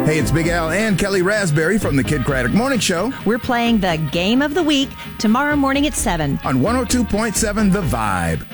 Hey, it's Big Al and Kelly Raspberry from the Kid Craddock Morning Show We're playing the Game of the Week tomorrow morning at 7. on 102.7 The Vibe.